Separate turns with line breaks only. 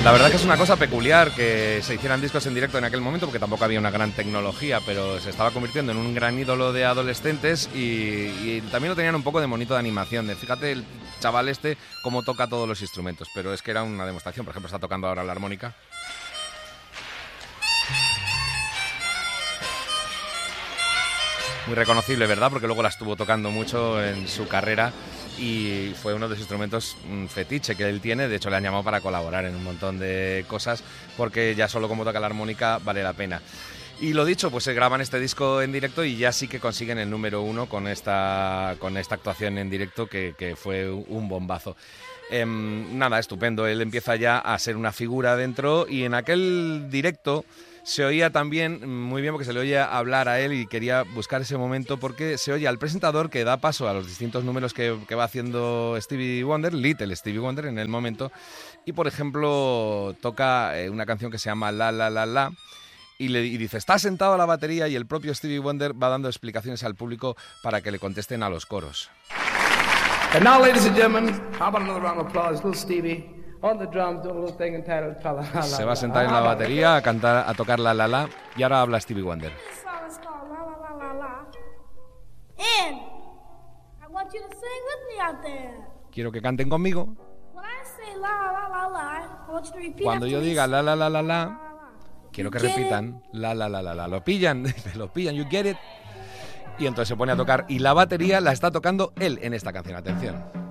La verdad que es una cosa peculiar que se hicieran discos en directo en aquel momento, porque tampoco había una gran tecnología, pero se estaba convirtiendo en un gran ídolo de adolescentes y también lo tenían un poco de monito de animación. Fíjate el chaval este cómo toca todos los instrumentos, pero es que era una demostración. Por ejemplo, está tocando ahora la armónica. Muy reconocible, ¿verdad? Porque luego la estuvo tocando mucho en su carrera y fue uno de los instrumentos fetiche que él tiene. De hecho, le han llamado para colaborar en un montón de cosas porque ya solo como toca la armónica vale la pena. Y lo dicho, pues se graban este disco en directo y ya sí que consiguen el número 1 con esta actuación en directo que fue un bombazo. Nada, estupendo. Él empieza ya a ser una figura dentro y en aquel directo se oía también muy bien porque se le oía hablar a él y quería buscar ese momento porque se oye al presentador que da paso a los distintos números que va haciendo Stevie Wonder, Little Stevie Wonder en el momento, y por ejemplo toca una canción que se llama La La La La y dice, está sentado a la batería y el propio Stevie Wonder va dando explicaciones al público para que le contesten a los coros.
And now, ladies and gentlemen, how about another round of applause, little Stevie on the drums doing a little thing entitled La La La.
Se va a sentar en la batería a cantar, a tocar La La La, y ahora habla Stevie Wonder.
This song is called La La La La La. And I want you to sing with me out there.
Quiero que canten conmigo.
When I say la la la la, I want you to repeat
Cuando
after
yo
me.
diga La La La La La,
La.
quiero que
You get
repitan La La La La La. Lo pillan, you get it. Y entonces se pone a tocar y la batería la está tocando él en esta canción. Atención.